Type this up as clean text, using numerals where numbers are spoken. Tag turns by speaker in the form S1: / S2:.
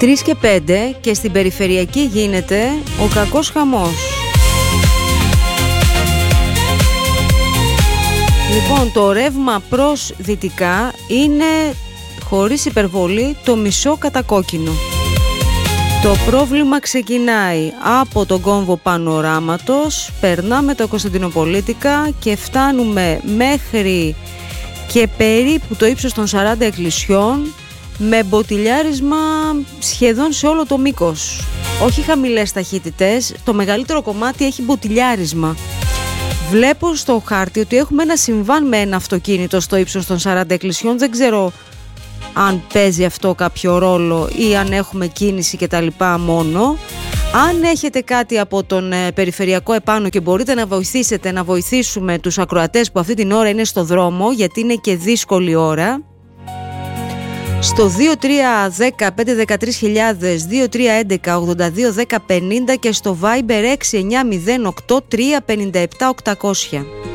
S1: 3 και 5 και στην περιφερειακή γίνεται ο κακός χαμός. Λοιπόν, το ρεύμα προς δυτικά είναι, χωρίς υπερβολή, το μισό κατακόκκινο. Το πρόβλημα ξεκινάει από τον κόμβο Πανοράματος, περνάμε το Κωνσταντινοπολίτικα και φτάνουμε μέχρι και περίπου το ύψος των 40 εκκλησιών, με μποτιλιάρισμα σχεδόν σε όλο το μήκος. Όχι χαμηλές ταχύτητες, το μεγαλύτερο κομμάτι έχει μποτιλιάρισμα. Βλέπω στο χάρτη ότι έχουμε ένα συμβάν με ένα αυτοκίνητο στο ύψος των 40 εκκλησιών. Δεν ξέρω αν παίζει αυτό κάποιο ρόλο ή αν έχουμε κίνηση και τα λοιπά μόνο. Αν έχετε κάτι από τον περιφερειακό επάνω και μπορείτε να βοηθήσετε, να βοηθήσουμε τους ακροατές που αυτή την ώρα είναι στο δρόμο, γιατί είναι και δύσκολη ώρα, στο 2310-513.000, 2311-82-1050 και στο Viber 6908-357-800.